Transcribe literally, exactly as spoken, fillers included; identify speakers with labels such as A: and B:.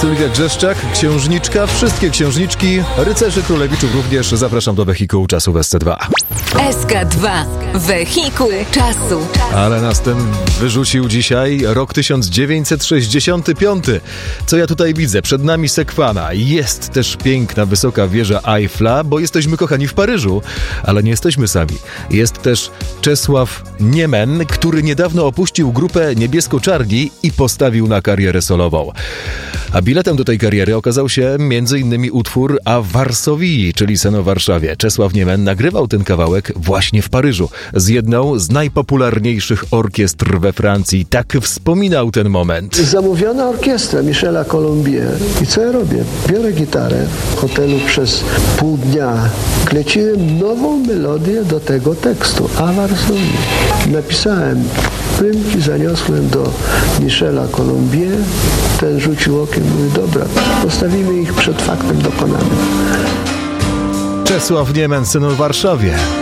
A: Sylwia Grzeszczak, księżniczka, wszystkie księżniczki, rycerzy królewiczów również. Zapraszam do wehikułu czasu w S C dwa.
B: S K dwa. Wehikuł czasu.
A: Ale nas ten wyrzucił dzisiaj rok tysiąc dziewięćset sześćdziesiąty piąty. Co ja tutaj widzę? Przed nami Sekwana. Jest też piękna, wysoka wieża Eiffla, bo jesteśmy kochani w Paryżu, ale nie jesteśmy sami. Jest też Czesław Niemen, który niedawno opuścił grupę Niebiesko-Czarni i postawił na karierę solową. A biletem do tej kariery okazał się między innymi utwór A Varsovii, czyli Sen o Warszawie. Czesław Niemen nagrywał ten kawałek właśnie w Paryżu z jedną z najpopularniejszych orkiestr we Francji. Tak wspominał ten moment.
C: Zamówiona orkiestra Michela Colombier. I co ja robię? Biorę gitarę w hotelu przez pół dnia. Kleciłem nową melodię do tego tekstu. A Varsovii. Napisałem prymki, zaniosłem do Michela Colombier. Ten rzucił okiem, mówi, dobra, postawimy ich przed faktem dokonanym.
A: Czesław Niemen, Sen o Warszawie.